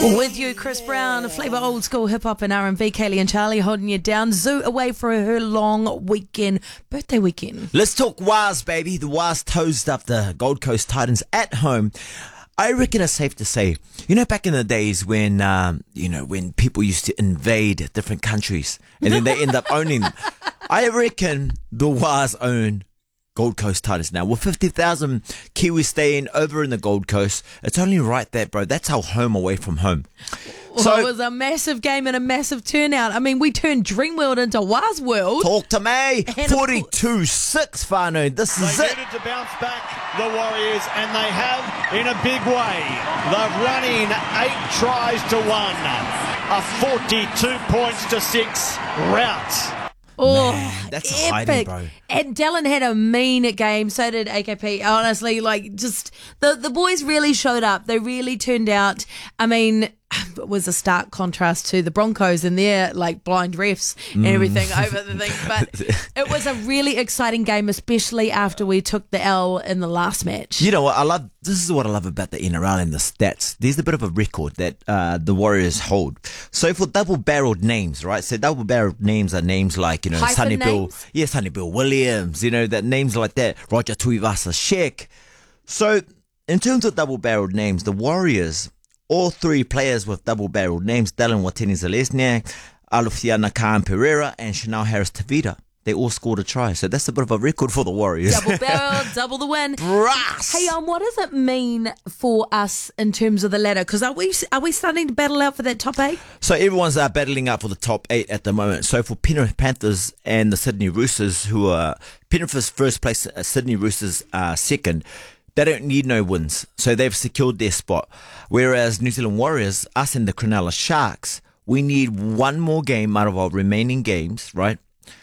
With you, Chris Brown, Flavour old school hip hop and R&B. Kaylee and Charlie holding you down. Zoo away for her long weekend, birthday weekend. Let's talk Waz, baby. The Waz toasted up the Gold Coast Titans at home. I reckon it's safe to say, back in the days when, when people used to invade different countries and then they end up owning them. I reckon the Waz own Gold Coast Titans now. With 50,000 Kiwis staying over in the Gold Coast, it's only right that, bro. That's our home away from home. Well, it was a massive game and a massive turnout. I mean, we turned Dreamworld into Waz World. Talk to me. 42-6, Whānau. This is They it. needed to bounce back, the Warriors, and they have in a big way. They've run in 8 tries to 1. A 42-6 rout. Oh, Man, that's epic. exciting, bro. And Dallin had a mean game, so did AKP. Honestly, the boys really showed up. They really turned out. I mean, it was a stark contrast to the Broncos and their blind refs and everything over the thing. But it was a really exciting game, especially after we took the L in the last match. You know what? This is what I love about the NRL and the stats. There's a bit of a record that the Warriors hold. So for double-barreled names, right? So double-barreled names are names like, Sonny Bill. Yeah, Sonny Bill Williams, that names like that. Roger Tuivasa-Sheck. So in terms of double-barreled names, the Warriors, all 3 players with double-barreled names, Dallin Watene-Zelezniak, Alufiana Khan Pereira, and Chanel Harris-Tavita, they all scored a try. So that's a bit of a record for the Warriors. Double barrel, double the win. Brass. Hey, what does it mean for us in terms of the ladder? Because are we starting to battle out for that top 8? So everyone's battling out for the top 8 at the moment. So for Penrith Panthers and the Sydney Roosters, who are Penrith's first place, Sydney Roosters second, they don't need no wins. So they've secured their spot. Whereas New Zealand Warriors, us and the Cronulla Sharks, we need one more game out of our remaining games, right,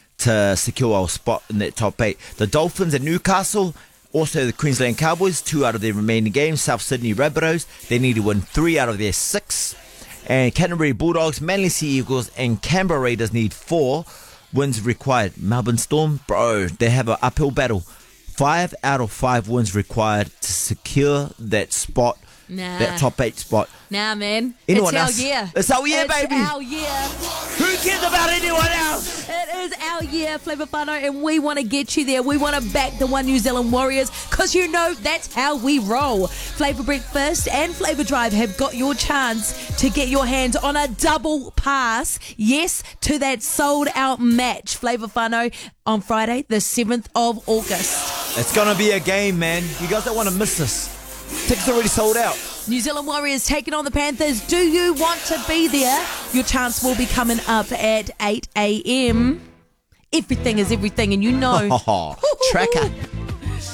to secure our spot in that top 8. The Dolphins and Newcastle, also the Queensland Cowboys, 2 out of their remaining games. South Sydney Rabbitohs, they need to win 3 out of their 6. And Canterbury Bulldogs, Manly Sea Eagles, and Canberra Raiders need 4 wins required. Melbourne Storm, bro, they have an uphill battle. 5 out of 5 wins required to secure that spot, that top 8 spot. Nah, man. Anyone it's else? Our year. It's our year, baby. It's our year. Who cares about anyone else? It is our year, Flavour Whānau, and we want to get you there. We want to back the One New Zealand Warriors because that's how we roll. Flavour Breakfast and Flavour Drive have got your chance to get your hands on a double pass, yes, to that sold-out match. Flavour Whānau on Friday, the 7th of August. It's going to be a game, man. You guys don't want to miss this. Tickets already sold out. New Zealand Warriors taking on the Panthers. Do you want to be there? Your chance will be coming up at 8 a.m. Everything is everything, and Tracker.